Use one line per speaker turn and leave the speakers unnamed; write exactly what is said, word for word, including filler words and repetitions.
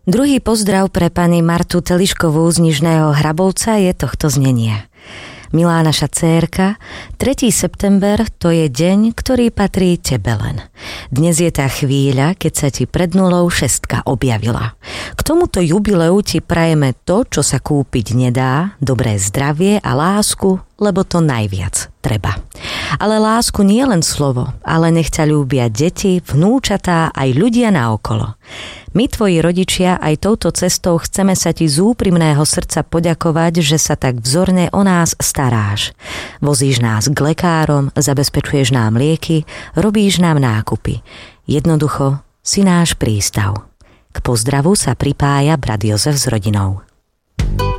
Druhý pozdrav pre pani Martu Teliškovú z Nižného Hrabolca je tohto znenia. Milá naša dcérka, tretí september to je deň, ktorý patrí tebe len. Dnes je tá chvíľa, keď sa ti pred nulou šestka objavila. K tomuto jubileu ti prajeme to, čo sa kúpiť nedá, dobré zdravie a lásku, lebo to najviac treba. Ale lásku nie len slovo, ale nech ťa ľúbia deti, vnúčatá aj ľudia naokolo. My, tvoji rodičia, aj touto cestou chceme sa ti z úprimného srdca poďakovať, že sa tak vzorne o nás staráš. Vozíš nás k lekárom, zabezpečuješ nám lieky, robíš nám nákupy. Jednoducho si náš prístav. K pozdravu sa pripája brat Jozef s rodinou.